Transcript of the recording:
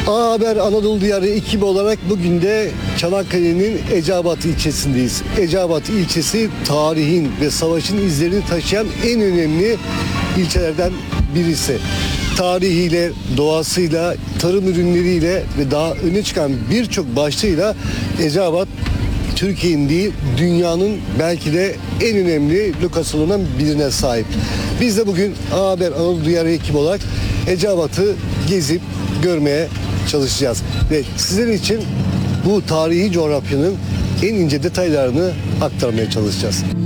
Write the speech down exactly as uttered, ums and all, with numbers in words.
A Haber Anadolu Diyarı ekibi olarak bugün de Çanakkale'nin Eceabat ilçesindeyiz. Eceabat ilçesi tarihin ve savaşın izlerini taşıyan en önemli ilçelerden birisi. Tarihiyle, doğasıyla, tarım ürünleriyle ve daha öne çıkan birçok başlığıyla Eceabat Türkiye'nin değil, dünyanın belki de en önemli lokasyonundan birine sahip. Biz de bugün A Haber Anadolu Diyarı ekibi olarak Eceabat'ı gezip görmeye çalışacağız. Ve sizler için bu tarihi coğrafyanın en ince detaylarını aktarmaya çalışacağız.